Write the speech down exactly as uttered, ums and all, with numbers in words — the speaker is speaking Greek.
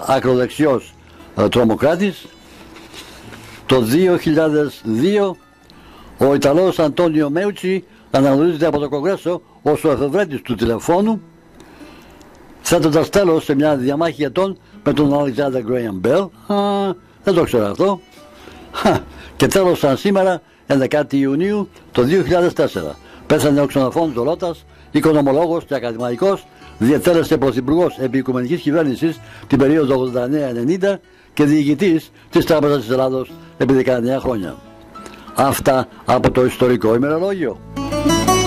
ακροδεξιός τρομοκράτης. Το δύο χιλιάδες δύο ο Ιταλός Αντώνιο Μέουτσι αναγνωρίζεται από το Κογκρέσο ως ο εφευρέτης του τηλεφώνου, θέτοντας τέλος σε μια διαμάχη ετών με τον Αλεξάνδερ Γκρέαμ Μπέλ. Δεν το ξέρω αυτό. Και τέλος σαν σήμερα, ενδεκάτη Ιουνίου το δύο χιλιάδες τέσσερα. Πέθανε ο Ξενοφών Ζολότας, οικονομολόγος και ακαδημαϊκός, διετέλεσε πρωθυπουργός επί οικουμενικής κυβέρνησης την περίοδο ογδόντα εννέα ενενήντα και διοικητής της Τράπεζας της Ελλάδος επί δεκαεννέα χρόνια. Αυτά από το ιστορικό ημερολόγιο.